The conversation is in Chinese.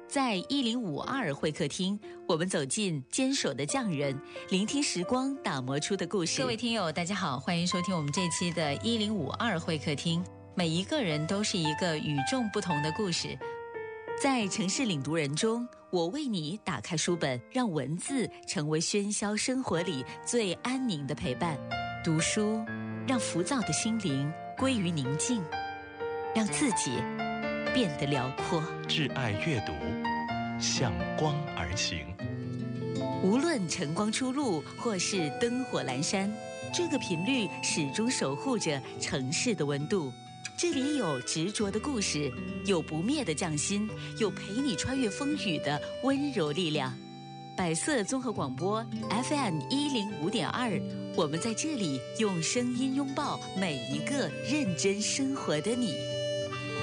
在1052会客厅，我们走进坚守的匠人，聆听时光打磨出的故事。各位听友大家好，欢迎收听我们这期的1052会客厅。每一个人都是一个与众不同的故事。在城市领读人中，我为你打开书本，让文字成为喧嚣生活里最安宁的陪伴。读书让浮躁的心灵归于宁静，让自己变得辽阔。 挚爱阅读，向光而行。 无论晨光初露或是灯火阑珊，这个频率始终守护着城市的温度。这里有执着的故事，有不灭的匠心，有陪你穿越风雨的温柔力量。百色综合广播 FM105.2，我们在这里用声音拥抱每一个认真生活的你。